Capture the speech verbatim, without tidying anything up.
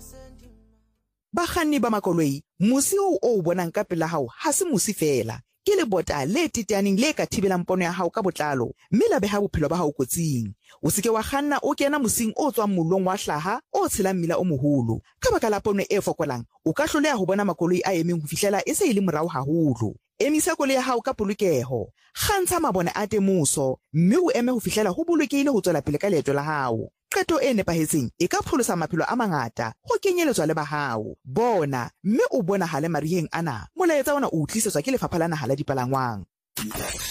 Bakganni ba makoloi, musi o o bonang ka pela hao ha se musi fela. Ke lebota le teteaneng le ka thibelang pono ya hao ka botlalo, mme la beha bophelo ba hao kotsing. O seke wa kganna o kena mosing o tswang mollong wa hlaha o tshelang mmila o moholo. Ka baka la pono e fokolang, o ka hloleha ho bona makoloi a emeng ho fihlela e se e le morao haholo. Emisa koloi ya hao ka polokeho. Kgantsha mabone a temoso, mme o eme ho fihlela ho bolokehile ho tswela pele ka leeto la hao. Qeto e nepahetseng e ka pholosa maphelo a mangata, ho kenyeletswa le ba hao. Bona, mme o bonahale mariheng ana. Molaetsa ona o tlisetswa ke Lefapha la Naha la Dipalangwang.